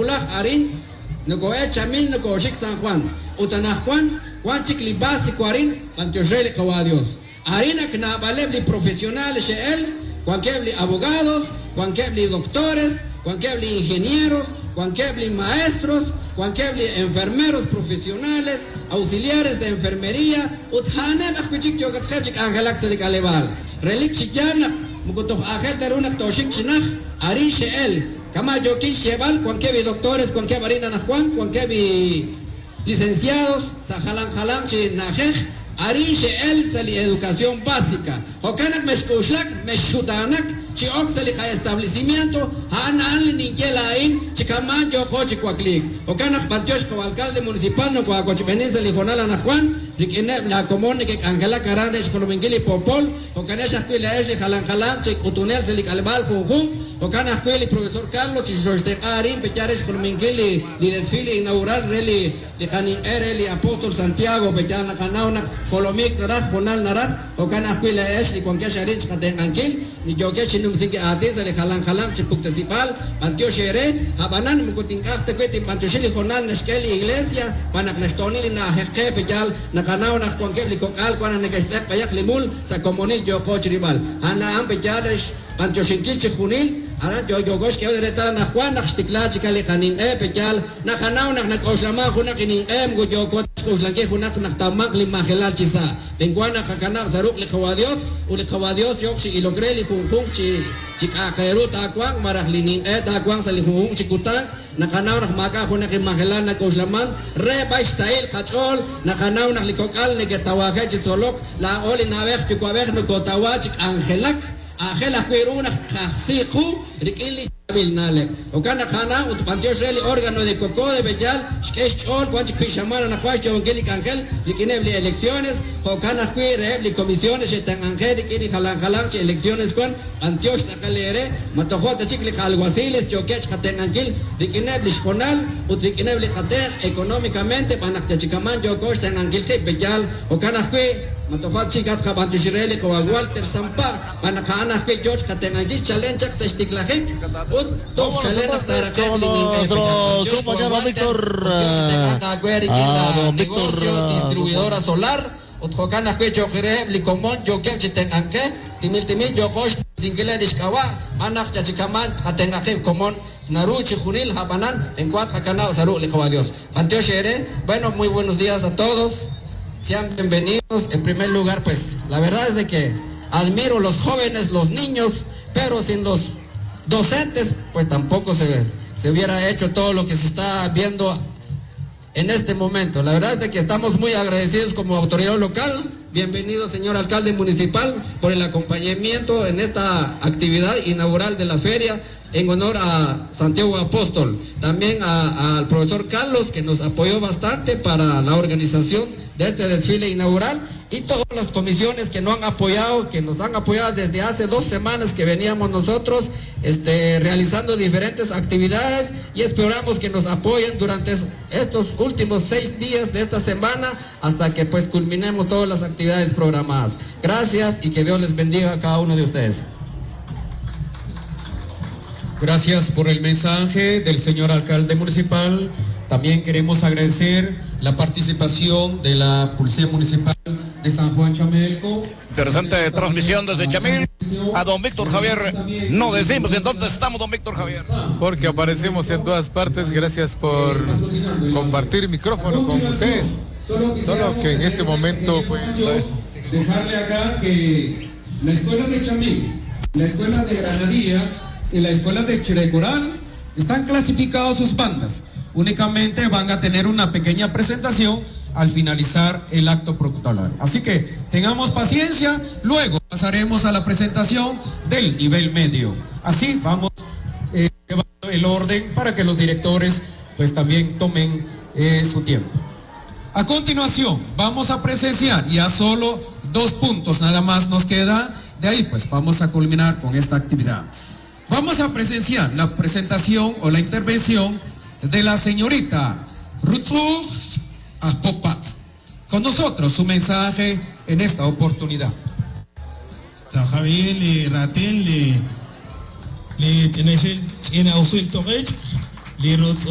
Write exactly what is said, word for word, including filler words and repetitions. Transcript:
Hulaj Arin, Noco Echamil, Noco Shik San Juan, Utanaj Juan, Juan Chicli básico Arin, Pantiosrele Dios. Arina Knabalebli profesionales, él, Juanquebli abogados, Juanquebli doctores, Juanquebli ingenieros, Juanquebli maestros, Juanquebli enfermeros profesionales, auxiliares de enfermería, Uthanem Akhchik Yogatkachik Angelaxelik Aleval. Relik Chiyana, Mukotoh Agel Terunak Toshik Chinach, Arin Sheel, Kama Yokin Sheval, Juanquebli doctores, Juanquebli Arina Najuan, Juanquebli licenciados, Sahalan Halan Chinajej, Arin Sheel Sali educación básica. Hokanak Meshkushlak, Meshutanak, Chiok Sali establecimiento, Hanan Ninkelain, Chikaman Yoko Chikwaklik. Hokanak Patiosh como alcalde municipal, no Coacochipenin Sali Jonal Anajuan, Rikineb la comune que Angela Caranes Colomingili Popol, Hokanesh Aquila Esh, Halan Halan, Chikutunel Sali Calval Fujum, Hokanak Kweli, profesor Carlos, Chisoste Arin, Pechares Colomingili, y desfile inaugural, Reli, de Hanin Ereli, Apóstol Santiago, Pechana Canauna, Colomik Naraj, Jonal Naraj, Hokanak Kwila Esh, y Conquesh Arin, Chatengankil, y Yokesh Numsink Atis, el Halan Halan, Chipuktesipal, Pantio Shere, Habanan, Mukutinkaste Kweti, Pantoshili, Jonal, Neshkeli, Iglesia, Panaknastonili, Najeque, Pechal, Nakanauna, Juanquebli, Kokal, Kwananekesep, Payak Limul, Sacomonil, Yokoch Rival, Ana Ampechares, Pantoshinkichi Junil, Aran yo yo gosh que dereta na Juan na Xtiklachi kali kanin e pechal na kanau na nakoslama huna kinin em go yo ko kuslanke huna na tamak li magelal chisa benguana kakana zaruk li khawadios u li khawadios yo chi ilogreli fung fung chi chi ka khairu ta kwang marah linin e ta kwang sali fung chi kutang na kanau na maka huna ki magelal na koslaman re bai sail khachol na kanau na li kokal ne getawaje chi solok la oli na vech chi kwavech no kotawachi angelak Ajela Quiruna Jasiku, Rikili Nale. Okana Kana, Utpantio Sheli, órgano de Coco de Bellal, Skechol, Quanchik Pishamana, Nahuacho, Angelic Angel, Rikinebli elecciones, Okana Quir, Ebli comisiones, Etan Angel, Rikini Halan Halanche, elecciones con Antioch Sakalere, Matojota Chicli Alguaciles, Chokech Haten Angel, Rikinebli Shonal, Utrikinebli Haten, económicamente, Panakchachicaman, Yokosh, Tan Angel, Bellal, Okana Quir. Matofat chigat kabantu shireli ko Walter Sampa panakana ke George katenganji challenge sa stiklahek ut to challenge sa con nuestro compañero Víctor ah, negocio distribuidora solar ut hokana ke chokere likomon jokem chitenganke timil timil jokosh zingela dishkawa anak chachikaman katengake komon naru chijunil habanan en cuat hakana saru likwa Dios Panteo Shere. Bueno, muy buenos días a todos. Sean bienvenidos. En primer lugar, pues, la verdad es de que admiro los jóvenes, los niños, pero sin los docentes, pues tampoco se, se hubiera hecho todo lo que se está viendo en este momento. La verdad es de que estamos muy agradecidos como autoridad local. Bienvenido, señor alcalde municipal, por el acompañamiento en esta actividad inaugural de la feria, en honor a Santiago Apóstol. También a, al profesor Carlos, que nos apoyó bastante para la organización de este desfile inaugural, y todas las comisiones que nos han apoyado, que nos han apoyado desde hace dos semanas que veníamos nosotros este, realizando diferentes actividades, y esperamos que nos apoyen durante estos últimos seis días de esta semana hasta que pues culminemos todas las actividades programadas. Gracias y que Dios les bendiga a cada uno de ustedes. Gracias por el mensaje del señor alcalde municipal. También queremos agradecer la participación de la Policía Municipal de San Juan Chamelco. Interesante transmisión desde Chamil. A don Víctor Javier no decimos en dónde estamos, don Víctor Javier. Porque aparecemos en todas partes. Gracias por compartir micrófono con ustedes. Solo que en este momento pues dejarle acá que la escuela de Chamil, la escuela de Granadillas y la escuela de Chirecoral están clasificados sus bandas. Únicamente van a tener una pequeña presentación al finalizar el acto protocolar. Así que tengamos paciencia, luego pasaremos a la presentación del nivel medio. Así vamos eh, llevando el orden para que los directores pues también tomen eh, su tiempo. A continuación vamos a presenciar ya solo dos puntos, nada más nos queda. De ahí pues vamos a culminar con esta actividad. Vamos a presenciar la presentación o la intervención de la señorita Rutsu Aspopat. Con nosotros su mensaje en esta oportunidad. Javier le ratel le le tiene el tiene auxilio le